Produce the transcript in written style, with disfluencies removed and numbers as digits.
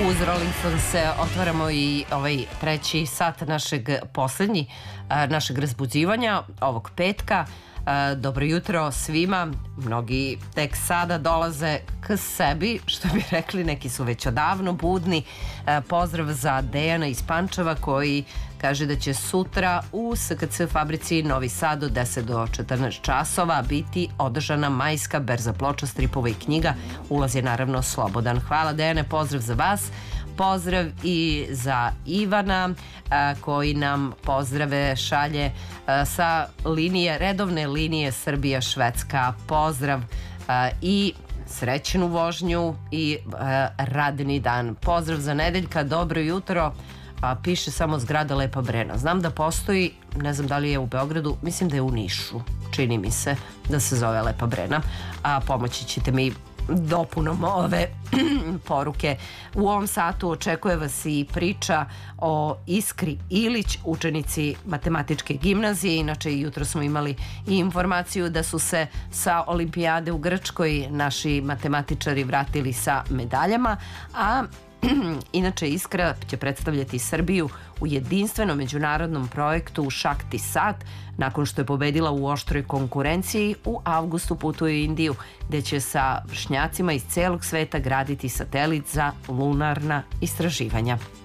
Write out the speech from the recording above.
Uz Rolling Stones otvaramo i ovaj treći sat našeg razbuđivanja ovog petka. Dobro jutro svima. Mnogi tek sada dolaze k sebi, što bi rekli, neki su već odavno budni. Pozdrav za Dejana iz Pančeva koji kaže da će sutra u SKC fabrici Novi Sad od 10 do 14 časova biti održana majska berza ploča, stripova i knjiga. Ulaz je naravno slobodan. Hvala Dejane, pozdrav za vas. Pozdrav i za Ivana koji nam pozdrave šalje sa redovne linije Srbija-Švedska. Pozdrav i srećnu vožnju i radni dan. Pozdrav za Nedeljka, dobro jutro. Piše samo zgrada Lepa Brena. Znam da postoji, ne znam da li je u Beogradu, mislim da je u Nišu. Čini mi se da se zove Lepa Brena. Pomoći ćete mi dopunom ove poruke. U ovom satu očekuje vas i priča o Iskri Ilić, učenici matematičke gimnazije. Inače, jutro smo imali i informaciju da su se sa olimpijade u Grčkoj naši matematičari vratili sa medaljama, a inače Iskra će predstavljati Srbiju u jedinstvenom međunarodnom projektu Šakti Sat. Nakon što je pobedila u oštroj konkurenciji, u avgustu putuje u Indiju, gde će sa vršnjacima iz celog sveta graditi satelit za lunarna istraživanja.